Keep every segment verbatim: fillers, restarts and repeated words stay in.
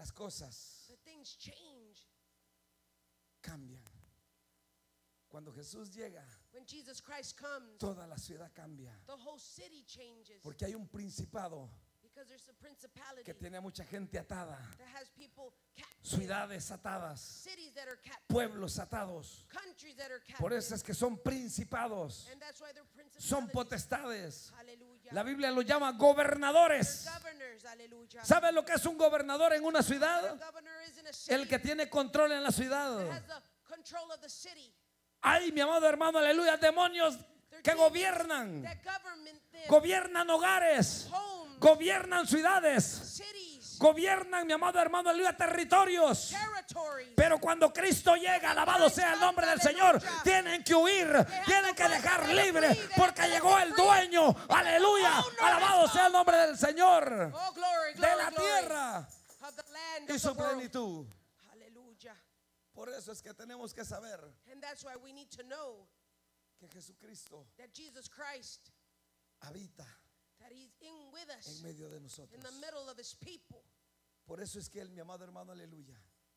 las cosas the things change. cambian. Cuando Jesús llega, When Jesus Christ comes, toda la ciudad cambia. the whole city changes. Porque hay un principado Because there's a principality que tiene a mucha gente atada, that has people captive, ciudades atadas, cities that are captive, pueblos atados. countries that are captive. Por eso es que son principados, And that's why they're son principalities. potestades. Hallelujah. La Biblia lo llama They're gobernadores. governors. Hallelujah. ¿Sabe lo que es un gobernador en una A ciudad? governor is in a city El que tiene control en la that ciudad. has the control of the city. Ay, mi amado hermano, aleluya, demonios They're que demons gobiernan, that government them, gobiernan hogares, homes, gobiernan ciudades, cities, gobiernan, mi amado hermano, aleluya, territorios. territories. Pero cuando Cristo llega, alabado sea el nombre del Señor, tienen que huir, tienen que dejar libre, porque llegó el dueño, aleluya, alabado sea el nombre del Señor, Oh, glory, de glory, la glory. tierra Of the land y of su the world. plenitud. Hallelujah. Por eso es que tenemos que saber And that's why we need to know que Jesucristo that Jesus Christ, habita that he's in with us, en medio de in nosotros. the middle of his people. Por eso es que él, mi amado hermano, aleluya,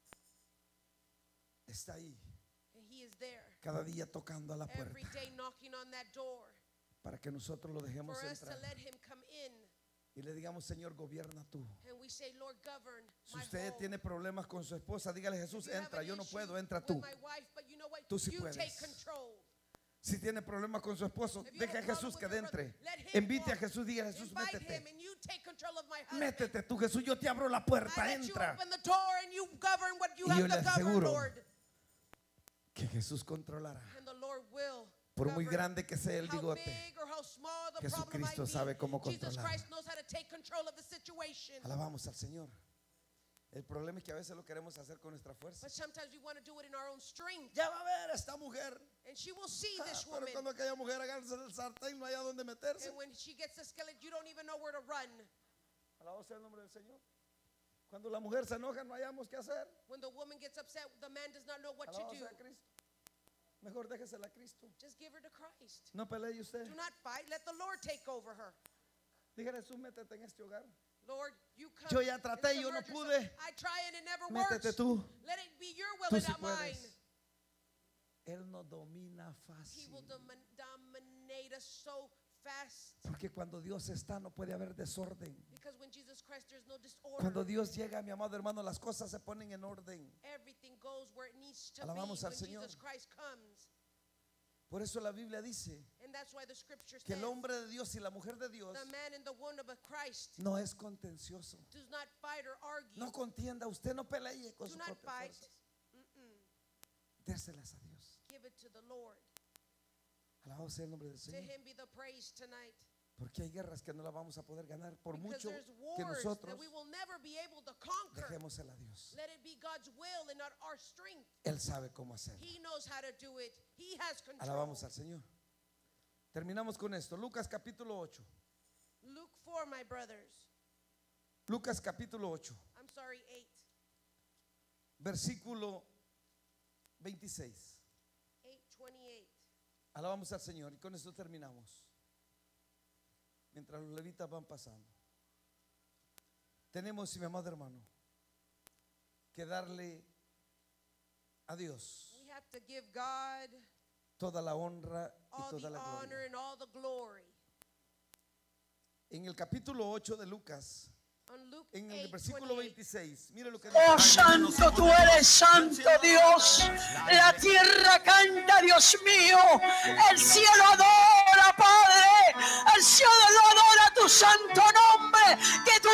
está ahí And he is there cada día tocando a la every puerta day knocking on that door para que nosotros lo dejemos for us to entrar let him come in. y le digamos, Señor, gobierna tú. And we say, Lord, govern Si my usted home. tiene problemas con su esposa, dígale, Jesús, If you have entra, an yo no issue puedo, entra with tú. my wife, but you know what? Tú sí You puedes. take control. Si tiene problemas con su esposo, If you have deje a a problem Jesús with que your brother, entre. let him Invite a walk. Jesús, diga, Jesús, Invite him métete. and you take control of my husband. Métete tú, Jesús, yo te abro la I puerta, let you entra. open the door and you govern what you Y yo have le to govern, aseguro Lord. Que Jesús controlará. And the Lord will. Por muy govern. grande que sea el How bigote, big or how small the problem might Jesucristo be, sabe cómo Jesus controlar. Christ knows how to take control of the situation. alabamos al Señor. El problema es que a veces lo queremos hacer con nuestra fuerza. But sometimes we want to do it in our own strength. Ya va a ver esta mujer. And she will see Ah, this pero woman. cuando aquella mujer agarra el sartén no hay a dónde meterse. And when she gets the skillet, you don't even know where to run. Alabado sea el nombre del Señor. Cuando la mujer se enoja no hayamos qué hacer. When the woman gets upset, the man does not know what to Alabado do. sea Cristo. Mejor déjesela a Cristo. Just give her to Christ. No pelee usted. Do not fight. Let the Lord take over her. Dígale, Jesús, métete en este hogar. Lord, you come. Yo ya and traté y yo no submerge pude. yourself. I try and it never Métete works. tú. Let it be your will Tú and sí not mine. puedes. Él nos domina He fácil. will domin- dominate us so fast. Porque cuando Dios está no puede haber desorden. Because when Jesus Christ, there's no disorder. Cuando Dios llega, mi amado hermano, las cosas se ponen en orden. Everything goes where it needs to Alabamos be al when Señor. Jesus Christ comes. Por eso la Biblia dice And that's why the scripture que says el hombre de Dios y la mujer de Dios the man and the woman of Christ no es contencioso. does not fight or argue. No contienda, usted no pelee con Do sus not propias fight. fuerzas. Mm-mm. Déselas a Dios. Give it to the Lord. Alabado sea el nombre del To Señor. him be the praise tonight. Porque hay guerras que no las vamos a poder ganar por Because mucho there's que wars nosotros that we will never be able to conquer. dejémosela a Dios. Let it be God's will and not our strength. Él sabe cómo hacerlo. He knows how to do it. He has control. Alabamos al Señor. Terminamos con esto. Lucas capítulo ocho. Luke four, my brothers. Lucas capítulo ocho, I'm sorry, eight. versículo veintiséis. eight twenty-eight. Alabamos al Señor y con esto terminamos. Mientras los levitas van pasando. Tenemos, mi amado hermano, que darle a Dios We have to give God toda la honra y all toda the la honor gloria. and all the glory. En el capítulo ocho de Lucas, On Luke en el eight versículo twenty-eight. veintiséis, mire lo que Oh dice. santo, tú eres santo Dios. La tierra canta, Dios mío. El cielo adora, Padre. El cielo adora tu santo nombre. Que tú